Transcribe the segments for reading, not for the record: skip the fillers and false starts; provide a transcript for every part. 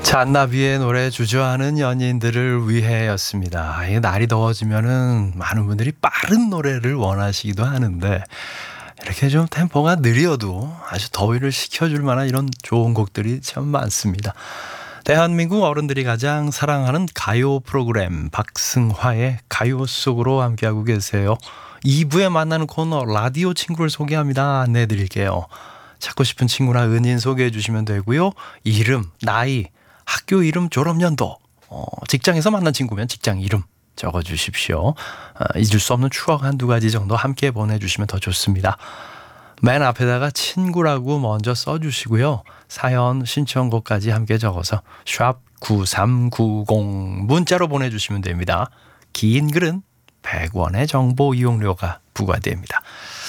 잔나비의 노래 주저하는 연인들을 위해였습니다. 이 날이 더워지면은 많은 분들이 빠른 노래를 원하시기도 하는데 이렇게 좀 템포가 느려도 아주 더위를 식혀줄 만한 이런 좋은 곡들이 참 많습니다. 대한민국 어른들이 가장 사랑하는 가요 프로그램 박승화의 가요 속으로 함께하고 계세요. 2부에 만나는 코너 라디오 친구를 소개합니다. 안내해드릴게요. 찾고 싶은 친구나 은인 소개해 주시면 되고요. 이름, 나이, 학교 이름, 졸업연도, 직장에서 만난 친구면 직장 이름 적어주십시오. 잊을 수 없는 추억 한두 가지 정도 함께 보내주시면 더 좋습니다. 맨 앞에다가 친구라고 먼저 써주시고요. 사연 신청곡까지 함께 적어서 샵 9390 문자로 보내주시면 됩니다. 긴 글은 100원의 정보 이용료가 부과됩니다.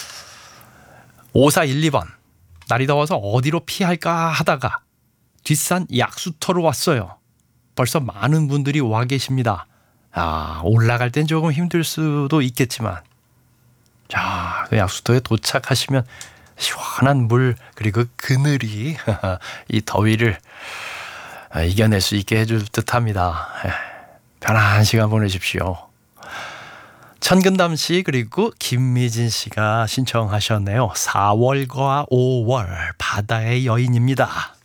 5412번 날이 더워서 어디로 피할까 하다가 뒷산 약수터로 왔어요. 벌써 많은 분들이 와 계십니다. 올라갈 땐 조금 힘들 수도 있겠지만 자, 그 약수터에 도착하시면 시원한 물 그리고 그늘이 이 더위를 이겨낼 수 있게 해줄 듯합니다. 편안한 시간 보내십시오. 천근담 씨 그리고 김미진 씨가 신청하셨네요. 4월과 5월 바다의 여인입니다.